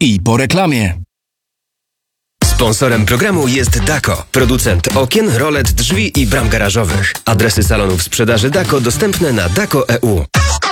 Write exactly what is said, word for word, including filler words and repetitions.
I po reklamie. Sponsorem programu jest Dako, producent okien, rolet, drzwi i bram garażowych. Adresy salonów sprzedaży Dako dostępne na dako kropka e u.